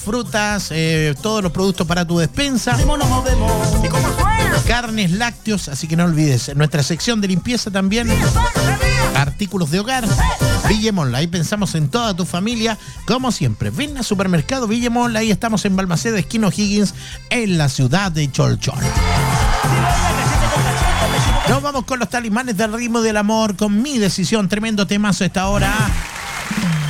frutas, todos los productos para tu despensa, carnes, lácteos, así que no olvides, nuestra sección de limpieza también, artículos de hogar, Villemol, ahí pensamos en toda tu familia, como siempre. Ven a Supermercado Villemol, ahí estamos en Balmaceda, esquina O'Higgins, en la ciudad de Cholchol. Nos vamos con los talismanes del ritmo del amor, con Mi Decisión, tremendo temazo a esta hora.